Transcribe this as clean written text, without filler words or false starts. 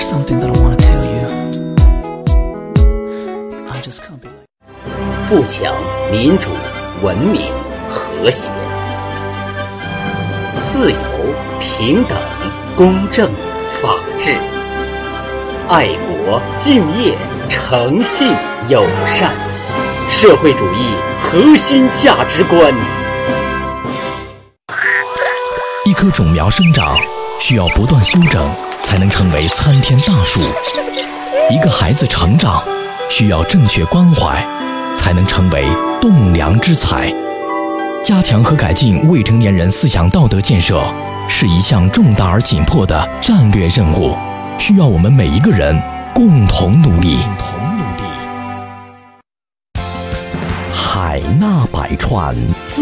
something that I want to tell you. I just can't be like. 富强、民主、文明、和谐、自由、平等、公正、法治、爱国、敬业、诚信、友善，社会主义核心价值观。 一棵种苗生长需要不断修整，才能成为参天大树；一个孩子成长需要正确关怀，才能成为栋梁之才。加强和改进未成年人思想道德建设是一项重大而紧迫的战略任务，需要我们每一个人共同努力。海纳百川。